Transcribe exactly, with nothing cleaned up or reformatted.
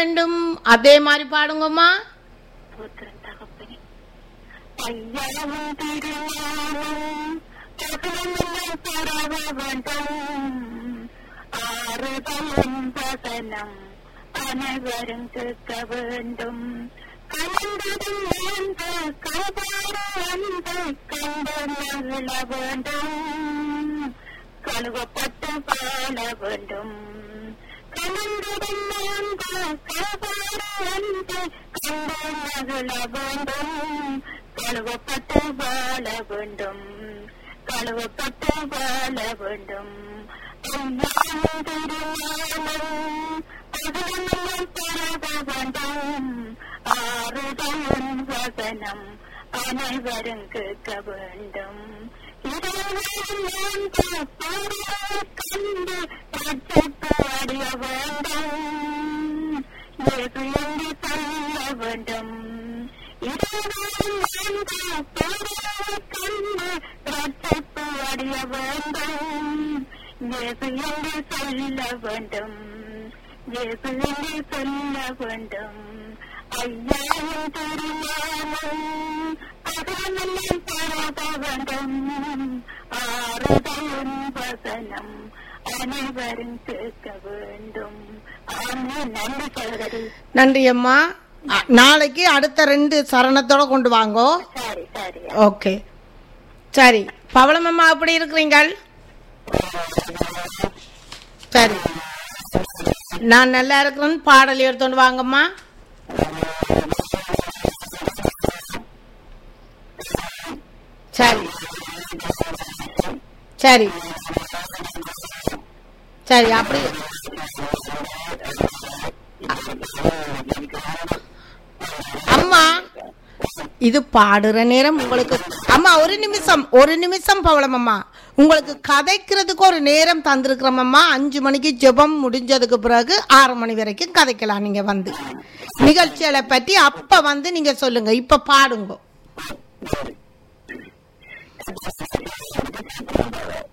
வேண்டும். அதே மாதிரி பாடுங்கம்மா. ஐயனமும் திருஞானம் தகவலும் பரவ வேண்டும். ஆறுதலும் வசனம் அனைவரும் கேட்க வேண்டும். கலந்ததும் அந்த கபார அந்த கண்டு மகிழ வேண்டும். கழுவப்பட்டு வாழ வேண்டும். கலந்ததும் அந்த கபார அந்த கண்டு மகிழ வேண்டும். கழுவப்பட்டு வாழ வேண்டும். கழுவப்பட்டு வாழ வேண்டும். ஆறுதலும் வசனம் அனைவரும் கேட்க வேண்டும். கண்டு பாடிய வேண்டும். என்று சொல்ல வேண்டும். கண்டு ரட்சிப்பு அடைய வேண்டும். என்று சொல்ல வேண்டும். என்று சொல்ல வேண்டும். ஐயாவும் திருஞானம் பகவனும் பரவ வேண்டும். ஆறுதலும் வசனம் அனைவரும் கேட்க வேண்டும். நன்றி சகோதரி. நன்றி அம்மா. நாளைக்கு அடுத்த ரெண்டு சரணத்தோட கொண்டு வாங்கோ. சரி சரி. ஓகே சரி. பவளம் அம்மா அப்படி இருக்கிறீங்கள்? சரி, நான் நல்லா இருக்கிறேன்னு பாடல் எடுத்துட்டு வாங்கம்மா. சரி சரி சரி. அப்படி அம்மா இது பாடுற நேரம் உங்களுக்கு. அம்மா ஒரு நிமிஷம் ஒரு நிமிஷம் பவளம் அம்மா, உங்களுக்கு கதைக்கிறதுக்கு ஒரு நேரம் தந்திருக்கிறோம். அஞ்சு மணிக்கு ஜெபம் முடிஞ்சதுக்கு பிறகு ஆறு மணி வரைக்கும் கதைக்கலாம். நீங்க வந்து நிகழ்ச்சிகளை பற்றி அப்ப வந்து நீங்க சொல்லுங்க. இப்ப பாடுங்க.